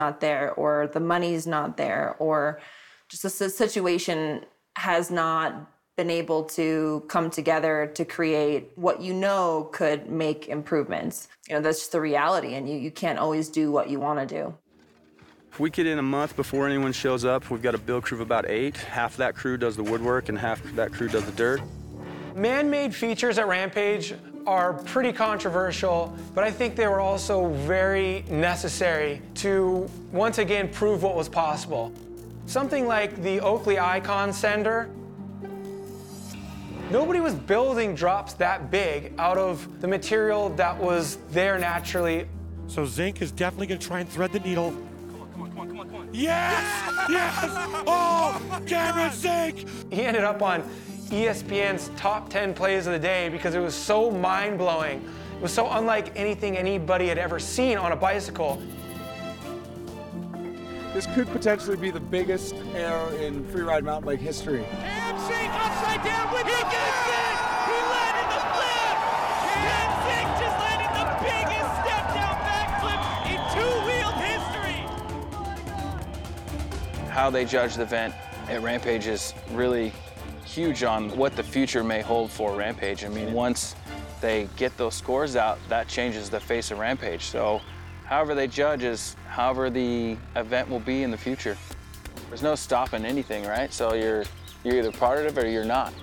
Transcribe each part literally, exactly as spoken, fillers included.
not there, or the money's not there, or just the situation has not been able to come together to create what you know could make improvements. You know, that's just the reality, and you, you can't always do what you want to do. If we get in a month before anyone shows up, we've got a build crew of about eight. Half that crew does the woodwork and half that crew does the dirt. Man-made features at Rampage are pretty controversial, but I think they were also very necessary to once again prove what was possible. Something like the Oakley Icon Sender. Nobody was building drops that big out of the material that was there naturally. So Zink is definitely going to try and thread the needle. Come on, come on, come on, come on. Yes! Yes! Oh, Cameron Zink! He ended up on E S P N's top ten plays of the day because it was so mind-blowing. It was so unlike anything anybody had ever seen on a bicycle. This could potentially be the biggest error in freeride mountain bike history. Cam Zink upside down with he the gets it! He landed the flip! Cam Zink just landed the biggest step-down backflip in two-wheeled history! How they judge the event at Rampage is really huge on what the future may hold for Rampage. I mean, once they get those scores out, that changes the face of Rampage. So however they judge is however the event will be in the future. There's no stopping anything, right? So you're, you're either part of it or you're not.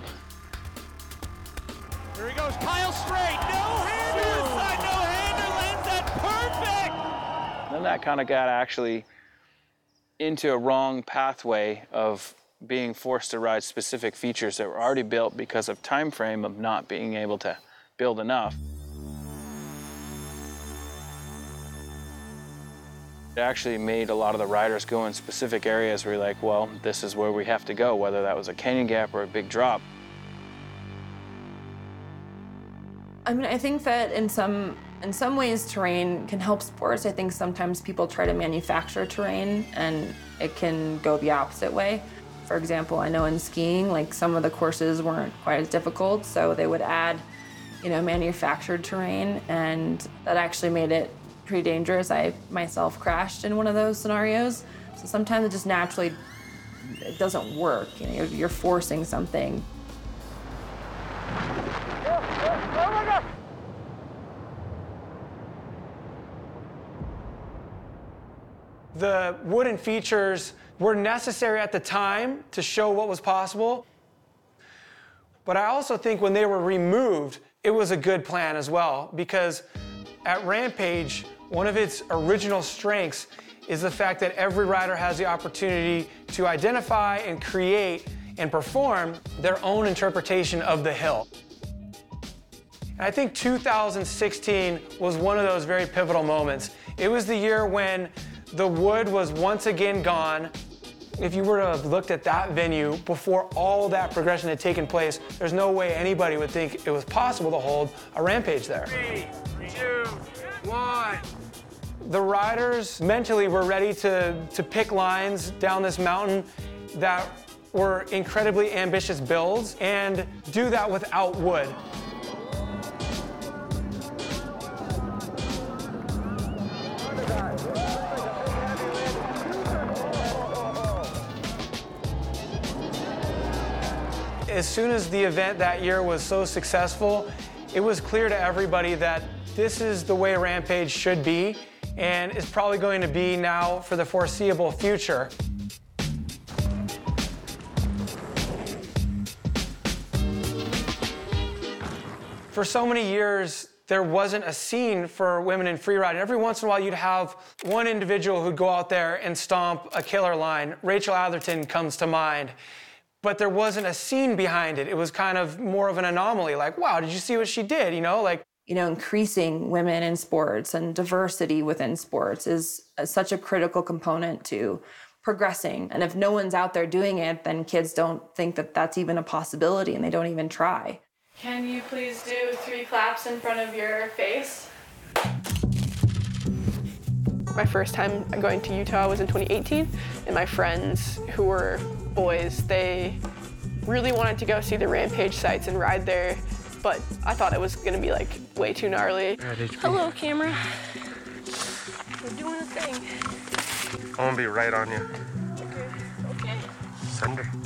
Here he goes, Kyle straight, no hander inside, no hander, lands that perfect! Then that kind of got actually into a wrong pathway of being forced to ride specific features that were already built because of time frame of not being able to build enough. It actually made a lot of the riders go in specific areas where you're like, well, this is where we have to go, whether that was a canyon gap or a big drop. I mean, I think that in some in some ways terrain can help sports. I think sometimes people try to manufacture terrain and it can go the opposite way. For example, I know in skiing, like some of the courses weren't quite as difficult, so they would add, you know, manufactured terrain, and that actually made it pretty dangerous. I myself crashed in one of those scenarios. So sometimes it just naturally, it doesn't work. You know, you're, you're forcing something. The wooden features were necessary at the time to show what was possible. But I also think when they were removed, it was a good plan as well, because at Rampage, one of its original strengths is the fact that every rider has the opportunity to identify and create and perform their own interpretation of the hill. And I think two thousand sixteen was one of those very pivotal moments. It was the year when the wood was once again gone. If you were to have looked at that venue before all that progression had taken place, there's no way anybody would think it was possible to hold a Rampage there. Three, two, one. The riders mentally were ready to, to pick lines down this mountain that were incredibly ambitious builds and do that without wood. As soon as the event that year was so successful, it was clear to everybody that this is the way Rampage should be, and is probably going to be now for the foreseeable future. For so many years, there wasn't a scene for women in freeride. Every once in a while, you'd have one individual who'd go out there and stomp a killer line. Rachel Atherton comes to mind. But there wasn't a scene behind it. It was kind of more of an anomaly, like, wow, did you see what she did, you know? Like, you know, increasing women in sports and diversity within sports is such a critical component to progressing. And if no one's out there doing it, then kids don't think that that's even a possibility, and they don't even try. Can you please do three claps in front of your face? My first time going to Utah was in twenty eighteen, and my friends who were boys, they really wanted to go see the Rampage sites and ride there, but I thought it was gonna be like way too gnarly. Right, hello, camera. We're doing a thing. I'm gonna be right on you. Okay. Okay. Send her.